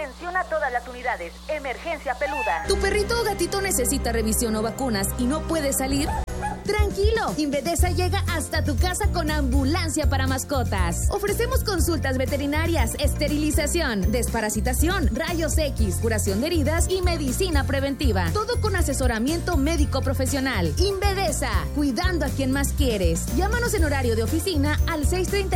Atención a todas las unidades. Emergencia peluda. ¿Tu perrito o gatito necesita revisión o vacunas y no puede salir? Tranquilo, Invedesa llega hasta tu casa con ambulancia para mascotas. Ofrecemos consultas veterinarias, esterilización, desparasitación, rayos X, curación de heridas y medicina preventiva. Todo con asesoramiento médico profesional. Invedesa, cuidando a quien más quieres. Llámanos en horario de oficina al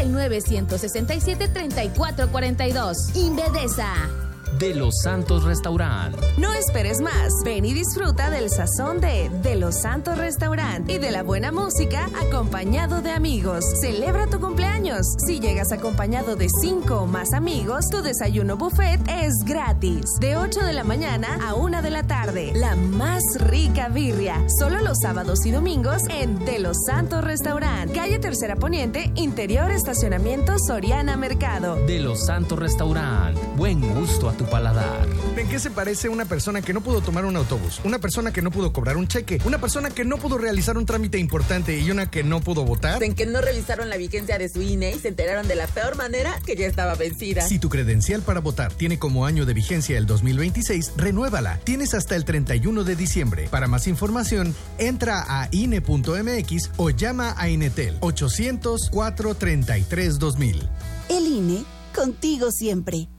639-167-3442. Invedesa. De los Santos Restaurant. No esperes más. Ven y disfruta del sazón de Los Santos Restaurant y de la buena música acompañado de amigos. Celebra tu cumpleaños. Si llegas acompañado de 5 o más amigos, tu desayuno buffet es gratis. De 8 de la mañana a 1 de la tarde. La más rica birria. Solo los sábados y domingos en De los Santos Restaurant. Calle Tercera Poniente, interior estacionamiento Soriana Mercado. De los Santos Restaurant. Buen gusto a tu paladar. ¿En qué se parece una persona que no pudo tomar un autobús? Una persona que no pudo cobrar un cheque, una persona que no pudo realizar un trámite importante y una que no pudo votar. En que no revisaron la vigencia de su INE y se enteraron de la peor manera que ya estaba vencida. Si tu credencial para votar tiene como año de vigencia el 2026, renuévala. Tienes hasta el 31 de diciembre. Para más información, entra a INE.mx o llama a Inetel 800-433-2000. El INE, contigo siempre.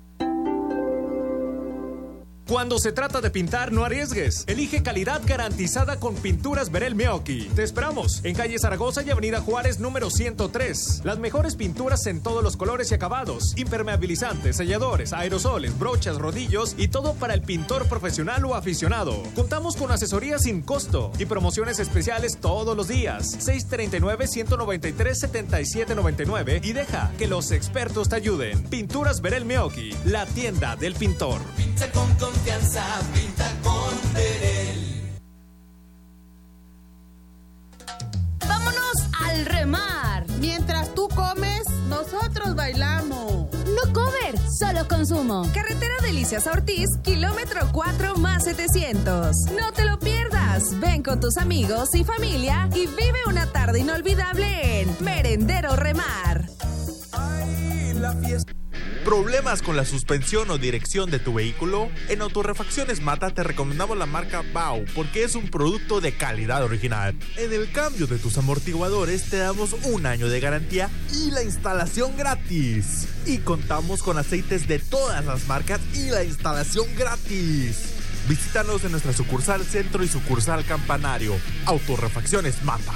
Cuando se trata de pintar, no arriesgues. Elige calidad garantizada con Pinturas Verel Meoqui. Te esperamos en calle Zaragoza y avenida Juárez número 103. Las mejores pinturas en todos los colores y acabados. Impermeabilizantes, selladores, aerosoles, brochas, rodillos y todo para el pintor profesional o aficionado. Contamos con asesoría sin costo y promociones especiales todos los días. 639-193-7799 y deja que los expertos te ayuden. Pinturas Verel Meoqui, la tienda del pintor. Pinta con confianza, pinta con Verel. ¡Vámonos al remar! Mientras tú comes, nosotros bailamos. No cover, solo consumo. Carretera Delicias a Ortiz, kilómetro 4 más 700. No te lo pierdas. Ven con tus amigos y familia y vive una tarde inolvidable en Merendero Remar. Ay, la fiesta. ¿Problemas con la suspensión o dirección de tu vehículo? En Autorrefacciones Mata te recomendamos la marca BAU porque es un producto de calidad original. En el cambio de tus amortiguadores te damos 1 año de garantía y la instalación gratis. Y contamos con aceites de todas las marcas y la instalación gratis. Visítanos en nuestra sucursal Centro y sucursal Campanario. Autorrefacciones Mata.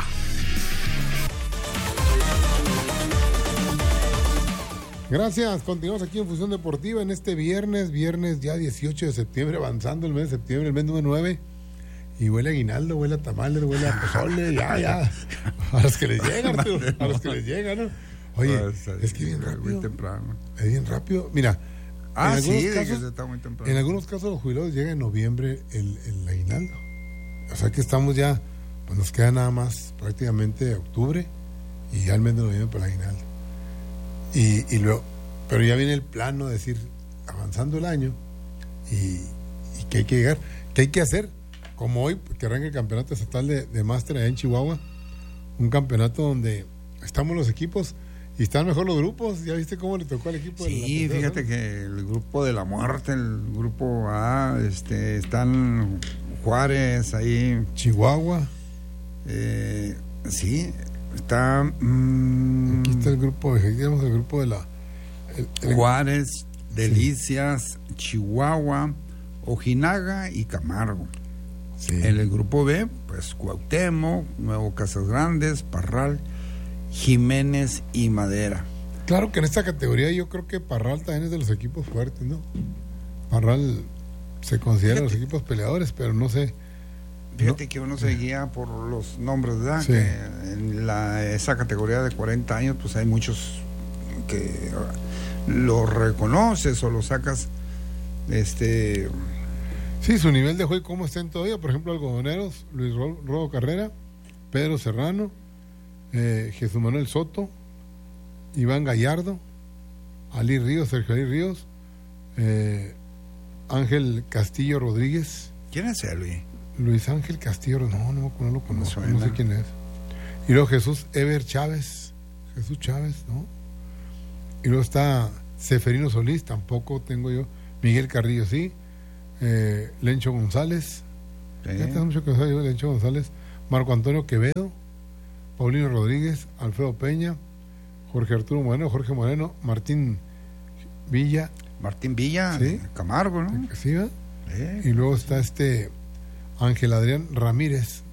Gracias, continuamos aquí en Fusión Deportiva en este viernes ya 18 de septiembre, avanzando el mes de septiembre, el mes número 9, y huele a aguinaldo, huele a tamales, huele a pozole, ya, a los que les llega, Arturo, a los que les llega, ¿no? Oye, es que bien rápido, muy temprano. Es bien rápido, mira, está muy temprano. En algunos casos los jubilados llega en noviembre el aguinaldo, o sea que estamos ya, pues nos queda nada más prácticamente octubre, y ya el mes de noviembre para el aguinaldo. Y luego, pero ya viene el plano de decir, avanzando el año, y que hay que llegar, que hay que hacer, como hoy, que arranca el campeonato estatal de máster allá en Chihuahua, un campeonato donde estamos los equipos y están mejor los grupos. ¿Ya viste cómo le tocó al equipo? Sí, fíjate que el grupo de la muerte, el grupo A, están Juárez ahí, Chihuahua, sí. Está aquí está el grupo, digamos, el grupo de la Juárez, Delicias, sí. Chihuahua, Ojinaga y Camargo. Sí. En el grupo B, pues Cuauhtémoc, Nuevo Casas Grandes, Parral, Jiménez y Madera. Claro que en esta categoría yo creo que Parral también es de los equipos fuertes, ¿no? Parral se considera los equipos peleadores, pero no sé. Fíjate que uno se guía por los nombres, ¿verdad? Sí. Que en esa categoría de 40 años, pues hay muchos que lo reconoces o lo sacas. Sí, su nivel de juego, ¿cómo están todavía? Por ejemplo, Algodoneros, Luis Rodo Carrera, Pedro Serrano, Jesús Manuel Soto, Iván Gallardo, Ali Ríos, Sergio Ali Ríos, Ángel Castillo Rodríguez. ¿Quién es él, Luis Ángel Castillo, no lo conozco, no sé quién es. Y luego Jesús Chávez, ¿no? Y luego está Seferino Solís, tampoco tengo yo. Miguel Carrillo, sí. Lencho González. Sí. Ya tengo mucho que usar yo, Lencho González. Marco Antonio Quevedo. Paulino Rodríguez. Alfredo Peña. Jorge Arturo Moreno. Jorge Moreno. Martín Villa. ¿Sí? Camargo, ¿no? Sí, ¿verdad? Y luego está Ángel Adrián Ramírez.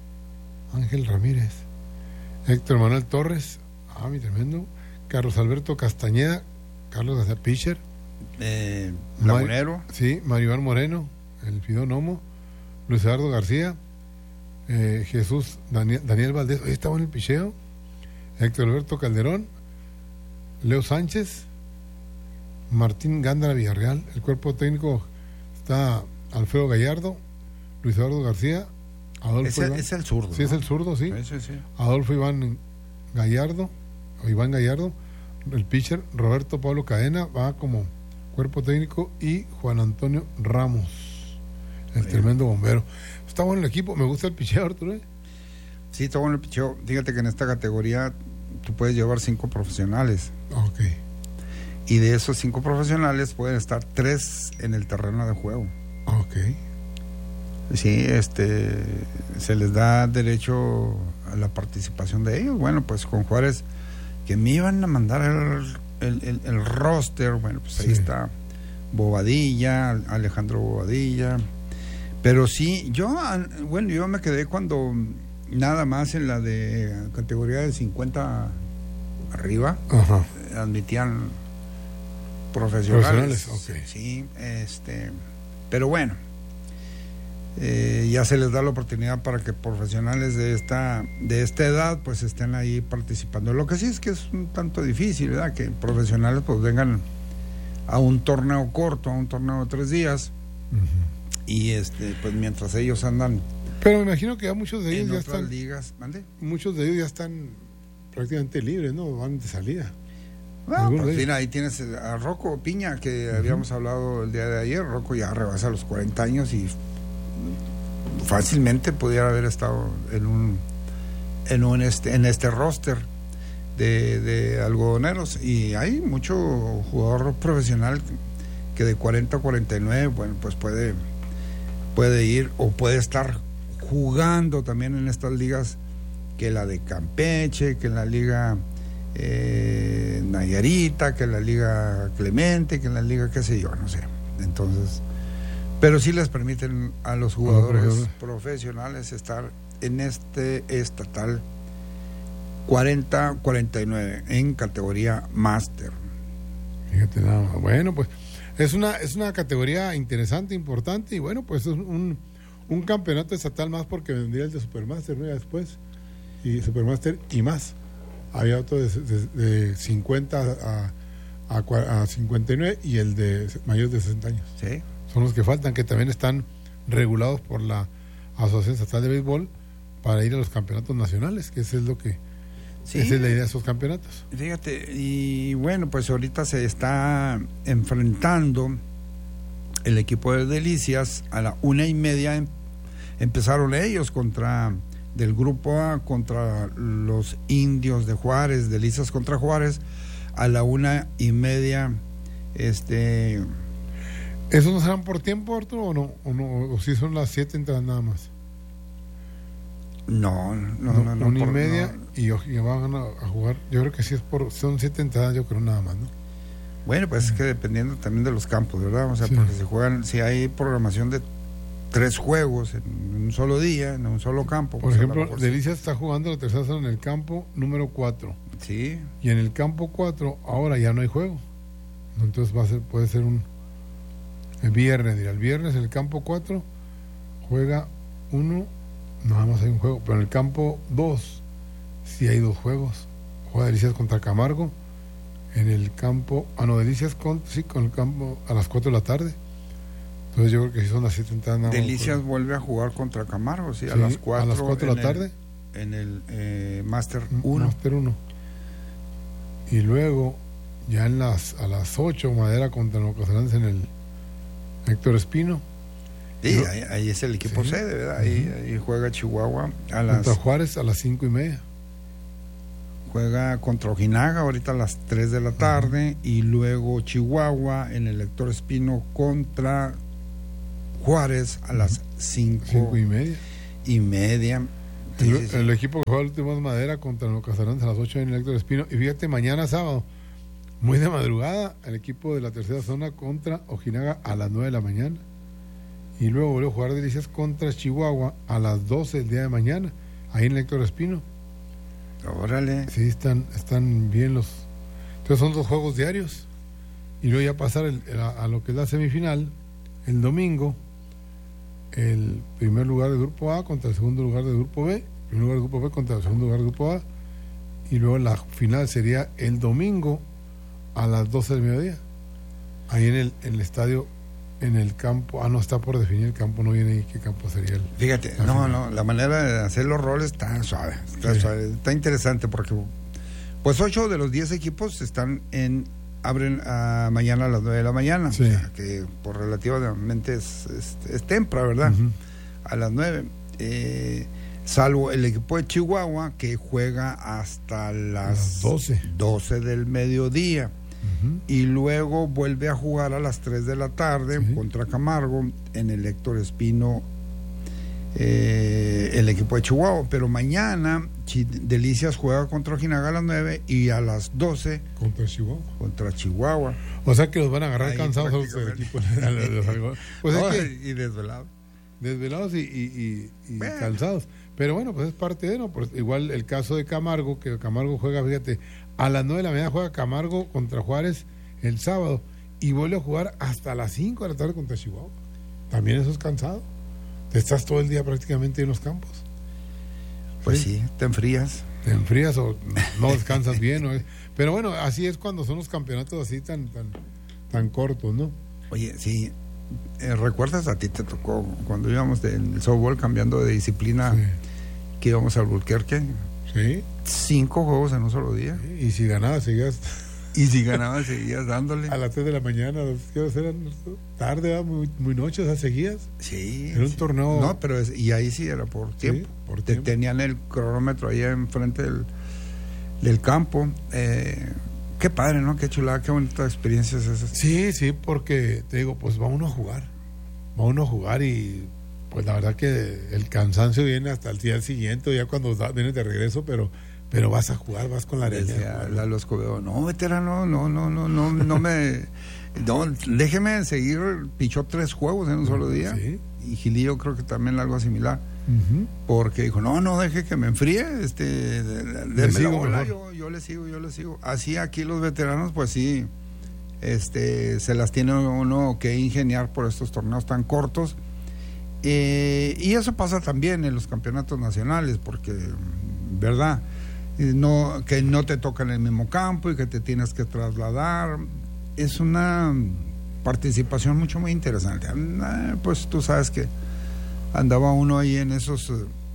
Héctor Manuel Torres. Mi tremendo. Carlos Alberto Castañeda. Carlos García Pitcher. Lagunero. Sí, Mario Iván Moreno, el Fidón Nomo. Luis Eduardo García. Jesús Daniel Valdés. Hoy está bueno el picheo. Héctor Alberto Calderón. Leo Sánchez. Martín Gándara Villarreal. El cuerpo técnico está Alfredo Gallardo, Luis Eduardo García, Adolfo Iván. Es el zurdo. Sí, ¿no? Es el zurdo, sí. Sí. Adolfo Iván Gallardo, el pitcher Roberto Pablo Cadena va como cuerpo técnico y Juan Antonio Ramos, el tremendo bombero. Está bueno el equipo, me gusta el picheo, Arturo. Sí, está bueno el picheo. Fíjate que en esta categoría tú puedes llevar 5 profesionales. Ok. Y de esos 5 profesionales pueden estar 3 en el terreno de juego. Ok. Sí, se les da derecho a la participación de ellos. Bueno, pues con Juárez, que me iban a mandar el roster, bueno, pues ahí está Bobadilla, Alejandro Bobadilla. Pero sí, yo me quedé cuando nada más en la de categoría de 50 arriba. Ajá. Admitían profesionales. Okay. Sí, pero bueno, ya se les da la oportunidad para que profesionales de esta edad pues estén ahí participando. Lo que sí es que es un tanto difícil, ¿verdad? Que profesionales pues vengan a un torneo corto, a un torneo de 3 días. Uh-huh. Y pues mientras ellos andan. Pero me imagino que ya muchos de ellos en ya otras están ligas. ¿Mande? Muchos de ellos ya están prácticamente libres, ¿no? Van de salida. Bueno, pues mira, ahí tienes a Rocco Piña, que habíamos hablado el día de ayer. Rocco ya rebasa los 40 años y fácilmente pudiera haber estado en este roster de algodoneros. Y hay mucho jugador profesional que de 40 a 49, bueno, pues puede ir o puede estar jugando también en estas ligas, que la de Campeche, que la liga Nayarita, que la liga Clemente, que la liga qué sé yo, no sé. Entonces, pero sí les permiten a los jugadores profesionales estar en estatal 40-49 en categoría máster. Fíjate nada más. Bueno, pues es una categoría interesante, importante, y bueno, pues es un campeonato estatal más, porque vendría el de Supermaster, ¿no? Ya después, y Supermaster y más. Había otro de 50 a 59 y el de mayores de 60 años. Sí. Son los que faltan, que también están regulados por la Asociación Estatal de Béisbol para ir a los campeonatos nacionales, que eso es lo que esa es la idea de esos campeonatos. Fíjate, y bueno, pues ahorita se está enfrentando el equipo de Delicias a la 1:30. Empezaron ellos del grupo A contra los Indios de Juárez, Delicias contra Juárez, a la 1:30. ¿Esos no serán por tiempo, Arturo, o no? ¿O si son las 7 entradas nada más? No. 1:30 y van a jugar. Yo creo que sí son 7 entradas, yo creo, nada más, ¿no? Bueno, pues es que dependiendo también de los campos, ¿verdad? O sea, porque se juegan, si hay programación de 3 juegos en un solo día, en un solo campo. Por ejemplo, Delicias está jugando la tercera zona en el campo número 4. Sí. Y en el campo 4 ahora ya no hay juego. Entonces puede ser el viernes. El viernes en el campo 4 juega uno, nada más hay un juego. Pero en el campo 2 sí hay 2 juegos. Juega Delicias contra Camargo. En el campo, Delicias con el campo a las 4 de la tarde. Entonces yo creo que si son las 7 entradas. Delicias vuelve a jugar contra Camargo, sí, a las 4. A las 4 de la tarde. En el Máster 1. Máster 1. Y luego, ya a las 8, Madera contra Nocoslandes en el Héctor Espino. Sí, ahí es el equipo sede, ¿verdad? Ahí juega Chihuahua contra Juárez a las 5:30. juega contra Ojinaga ahorita a las 3 de la tarde, y luego Chihuahua en el Héctor Espino contra Juárez a las 5:30. El equipo que juega el último es Madera contra los Casarantes a las 8 en el Héctor Espino. Y fíjate, mañana sábado, muy de madrugada, el equipo de la tercera zona contra Ojinaga a las 9 de la mañana. Y luego vuelve a jugar Delicias contra Chihuahua a las 12 del día de mañana, ahí en el Héctor Espino. Órale. Sí, están bien los... Entonces son 2 juegos diarios. Y luego ya pasar a lo que es la semifinal, el domingo, el primer lugar del grupo A contra el segundo lugar del grupo B, el primer lugar del grupo B contra el segundo lugar del grupo A, y luego la final sería el domingo a las 12 del mediodía, ahí en el estadio, en el campo. No está por definir el campo, no viene ahí qué campo sería Fíjate, la manera de hacer los roles está suave, está interesante, porque pues 8 de los 10 equipos abren mañana a las 9 de la mañana, sí. O sea, que por relativamente es temprano, ¿verdad? Uh-huh. A las 9, salvo el equipo de Chihuahua, que juega hasta las 12 del mediodía, uh-huh. Y luego vuelve a jugar a las 3 de la tarde, sí, contra Camargo en el Héctor Espino, el equipo de Chihuahua. Pero mañana Delicias juega contra Ojinaga a las 9 y a las 12 contra Chihuahua. O sea que los van a agarrar ahí cansados a los equipos. Pues no, y desvelados. Desvelados y cansados. Pero bueno, pues es parte de, ¿no? Pues igual el caso de Camargo, que Camargo juega, fíjate, a las 9 de la mañana juega Camargo contra Juárez el sábado y vuelve a jugar hasta las 5 de la tarde contra Chihuahua. También eso es cansado. Te estás todo el día prácticamente en los campos. Pues sí, te enfrías o no descansas bien, ¿no? Pero bueno, así es cuando son los campeonatos así tan cortos, ¿no? Oye, sí, ¿recuerdas? A ti te tocó cuando íbamos del softball cambiando de disciplina, sí, que íbamos al Albuquerque. Sí. 5 juegos en un solo día. Sí, y si ganabas seguías dándole. A las 3 de la mañana, eran tarde, ¿verdad? Muy noche, o sea, seguías. Sí. Era un torneo. No, pero y ahí sí era por tiempo. Sí, Tenían el cronómetro ahí enfrente del campo. Qué padre, ¿no? Qué chulada, qué bonita experiencia es esa. Sí, porque te digo, pues va uno a jugar y pues la verdad que el cansancio viene hasta el día siguiente, ya cuando vienes de regreso, pero vas a jugar, vas con la arena. Lalo Escobedo, no, veterano, no déjeme seguir. Pichó 3 juegos en un solo día. Sí. Y Gilillo creo que también algo similar. Uh-huh. Porque dijo, no deje que me enfríe, déme la bola, yo le sigo. Así aquí los veteranos, pues sí, se las tiene uno que ingeniar por estos torneos tan cortos. Y eso pasa también en los campeonatos nacionales, porque, ¿verdad? Que no te toca en el mismo campo y que te tienes que trasladar. Es una participación muy interesante. Pues tú sabes que andaba uno ahí en esos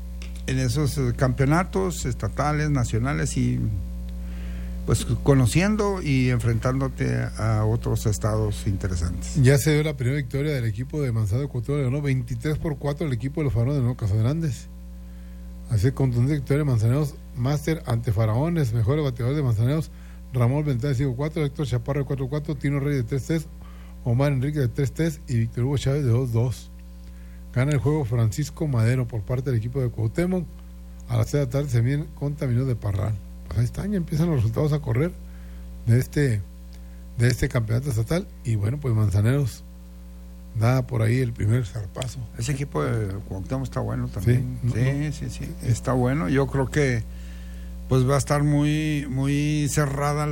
campeonatos estatales, nacionales, y pues conociendo y enfrentándote a otros estados interesantes. Ya se dio la primera victoria del equipo de Manzano de Cuauhtémoc, ganó 23-4 el equipo de los Faraones de Nuevo Casagrandes. Así contundente victoria de Manzaneros Máster ante Faraones. Mejores bateadores de Manzaneros: Ramón Ventana de 5-4, Héctor Chaparro de 4-4, Tino Rey de 3-3, Omar Enrique de 3-3 y Víctor Hugo Chávez de 2-2. Gana el juego Francisco Madero por parte del equipo de Cuauhtémoc. A las 6 de la tarde se miden con Tamino de Parral. Pues ahí están, ya empiezan los resultados a correr de este campeonato estatal. Y bueno, pues Manzaneros da por ahí el primer zarpazo. Ese equipo de Cuauhtémoc está bueno también. Sí, está bueno. Yo creo que pues va a estar muy cerrada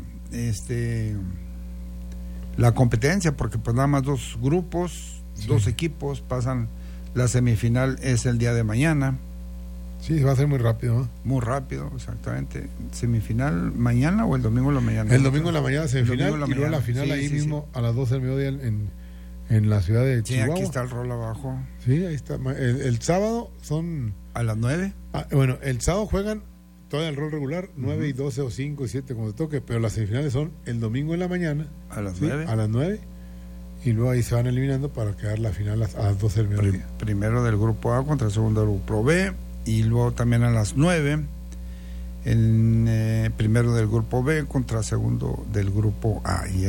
la competencia, porque pues nada más 2 grupos, 2 equipos pasan. La semifinal es el día de mañana. Sí, va a ser muy rápido, ¿no? Muy rápido, exactamente. ¿Semifinal mañana o el domingo en la mañana? El domingo en la mañana semifinal, y luego la final mismo a las 12 del mediodía en la ciudad de Chihuahua. Aquí está el rol abajo. Sí, ahí está. El sábado son... ¿A las 9? Bueno, el sábado juegan todo el rol regular, 9 y 12 o 5 y 7 como te toque, pero las semifinales son el domingo en la mañana. ¿A las 9? A las 9. Y luego ahí se van eliminando para quedar la final a las 12 del mediodía. Primero del grupo A contra el segundo del grupo B. Y luego también a las 9 en primero del grupo B contra segundo del grupo A, y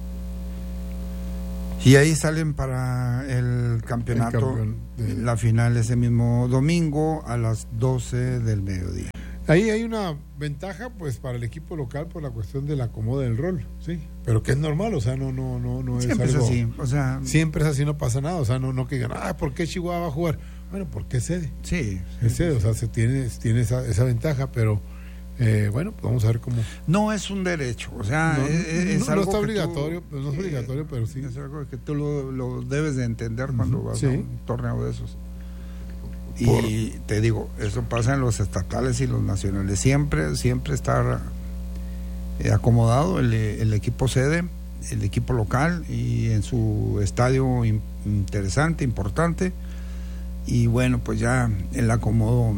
ahí salen para el campeonato. La final ese mismo domingo a las 12 del mediodía. Ahí hay una ventaja pues para el equipo local por la cuestión del acomodo del rol, sí, pero que es normal, o sea, no es siempre algo, es así, o sea, siempre es así, no pasa nada, o sea, no que digan, ¿por qué Chihuahua va a jugar? Bueno, porque es sede. Sí, es sede, o sea, se tiene esa ventaja, pero bueno, pues vamos a ver cómo. No es un derecho, o sea, es algo no está que obligatorio, tú, pues no es obligatorio, pero sí. Es algo que tú lo debes de entender cuando vas a un torneo de esos. Y te digo, eso pasa en los estatales y los nacionales. Siempre está acomodado el equipo sede, el equipo local y en su estadio interesante, importante. Y bueno, pues ya el acomodo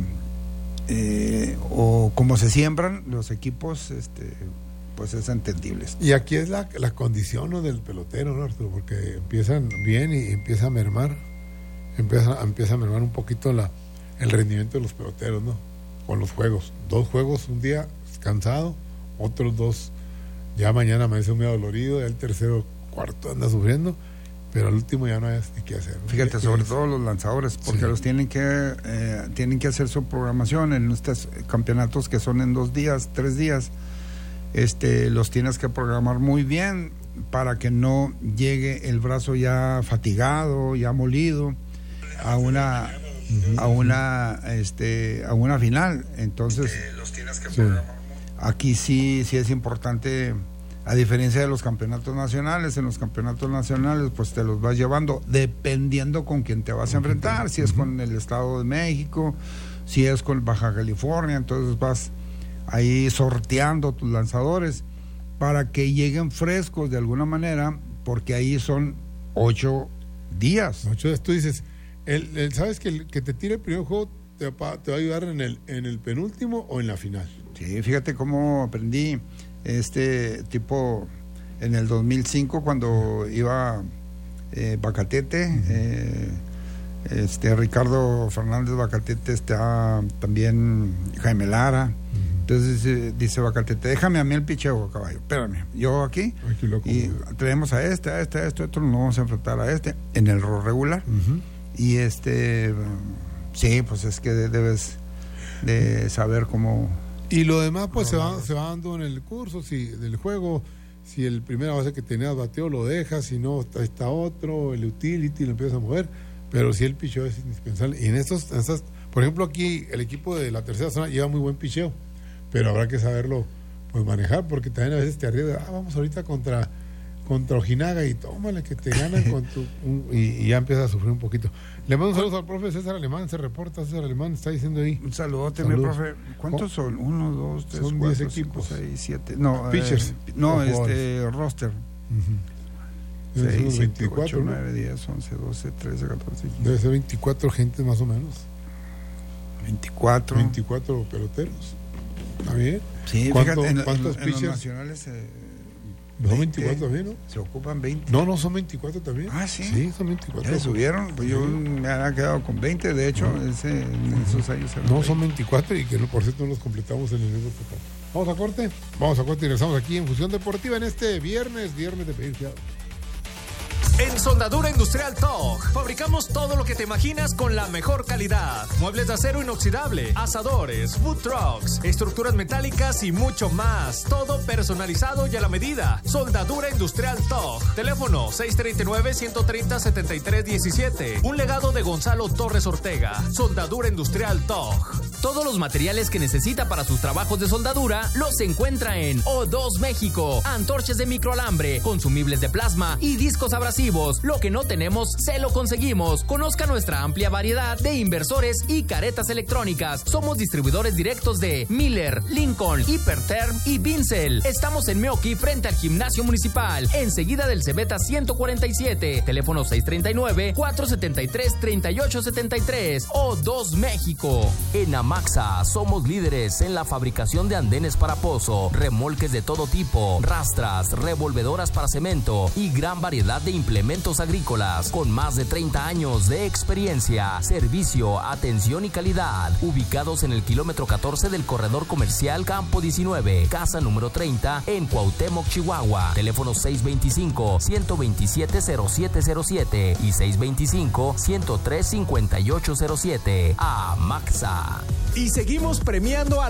o cómo se siembran los equipos, pues es entendible. Y aquí es la condición, ¿no?, del pelotero, ¿no, Arturo? Porque empiezan bien y empieza a mermar un poquito el rendimiento de los peloteros, ¿no? Con los juegos. 2 juegos un día cansado, otros 2 ya mañana amanece medio dolorido, ya el tercero, cuarto anda sufriendo, pero al último ya no hay ni qué hacer, ¿no? Fíjate, sobre todo los lanzadores, porque los tienen que hacer su programación en estos campeonatos que son en 2 días, 3 días. Los tienes que programar muy bien para que no llegue el brazo ya fatigado, ya molido a una final. Entonces los tienes que programar. Aquí sí es importante, a diferencia de los campeonatos nacionales. En los campeonatos nacionales pues te los vas llevando dependiendo con quién te vas a enfrentar, si es con el Estado de México, si es con Baja California, entonces vas ahí sorteando tus lanzadores para que lleguen frescos de alguna manera, porque ahí son 8 días. 8 días, tú dices, ¿sabes que el que te tire el primer juego te va a ayudar en el penúltimo o en la final? Sí, fíjate cómo aprendí tipo en el 2005 cuando iba Bacatete, Ricardo Fernández Bacatete, está también Jaime Lara. Entonces dice Bacatete, déjame a mí el picheo, caballo, espérame, yo aquí, y traemos a esto, nos vamos a enfrentar a en el rol regular. Y sí, pues es que debes de saber cómo. Y lo demás pues se va dando en el curso, del juego. Si el primera base que tenías bateo lo dejas, si no está otro, el utility lo empiezas a mover, pero sí el picheo es indispensable. Y en estas, por ejemplo, aquí el equipo de la tercera zona lleva muy buen picheo, pero habrá que saberlo pues manejar, porque también a veces te arriesgas, vamos ahorita contra Ojinaga y tómale que te ganan y ya empiezas a sufrir un poquito. Le mando un saludo al profe César Alemán, se reporta César Alemán, está diciendo ahí. Un saludote, mi profe. ¿Cuántos son? 1, 2, 3, 4, 10 equipos. 5, 6, 7. No, pitchers. Roster. 6, 24, 8, 9, 10, 11, 12, 13, 14, 15. Debe ser 24 gentes más o menos. 24 peloteros. ¿Está bien? Sí, fíjate, ¿cuántos pitchers? En los nacionales son 24 también, ¿no? Se ocupan 20. No, son 24 también. Ah, sí. Sí, son 24. ¿Ya subieron? Pues yo me había quedado con 20, de hecho, en esos años. No, son 24 y que por cierto no los completamos en el mismo total. Vamos a corte y regresamos aquí en Fusión Deportiva en este viernes de pedir fiado. En Soldadura Industrial TOG fabricamos todo lo que te imaginas con la mejor calidad. Muebles de acero inoxidable, asadores, food trucks, estructuras metálicas y mucho más. Todo personalizado y a la medida. Soldadura Industrial TOG. Teléfono 639-130-7317. Un legado de Gonzalo Torres Ortega. Soldadura Industrial TOG. Todos los materiales que necesita para sus trabajos de soldadura los encuentra en O2 México. Antorchas de microalambre, consumibles de plasma y discos abrasivos. Lo que no tenemos, se lo conseguimos. Conozca nuestra amplia variedad de inversores y caretas electrónicas. Somos distribuidores directos de Miller, Lincoln, Hiperterm y Vincel. Estamos en Meoqui, frente al Gimnasio Municipal, enseguida del Cebeta 147. Teléfono 639-473-3873. O2 México. En Amaxa somos líderes en la fabricación de andenes para pozo, remolques de todo tipo, rastras, revolvedoras para cemento y gran variedad de implementos Implementos agrícolas con más de 30 años de experiencia, servicio, atención y calidad. Ubicados en el kilómetro 14 del corredor comercial Campo 19, casa número 30 en Cuauhtémoc, Chihuahua. Teléfono 625-127-0707 y 625-103-5807. AMAXA. Y seguimos premiando a